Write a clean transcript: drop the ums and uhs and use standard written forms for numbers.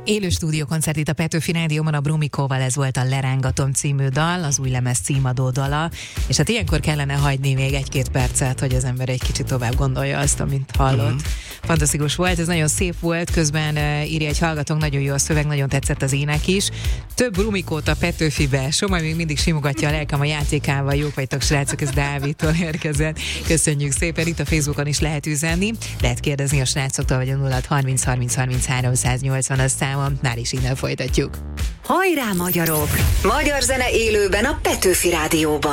Élő stúdiókoncert itt a Petőfi Rádióban, a Brumikóval, ez volt a Lerángatom című dal, az új lemez címadó dala, és hát ilyenkor kellene hagyni még 1-2 percet, hogy az ember egy kicsit tovább gondolja azt, amit hallott. Fantasztikus volt, ez nagyon szép volt, közben írja egy hallgatónk, nagyon jó a szöveg, nagyon tetszett az ének is. Több Brumikót a Petőfibe, Somoly még mindig simogatja a lelkem a játékával, jók vagytok srácok, ez Dávidtól érkezett. Köszönjük szépen, itt a Facebookon is lehet üzenni, lehet kérdezni a srácoktól, vagy a 0630 30 33 180 a számon, már is innen folytatjuk. Hajrá magyarok! Magyar zene élőben a Petőfi Rádióban.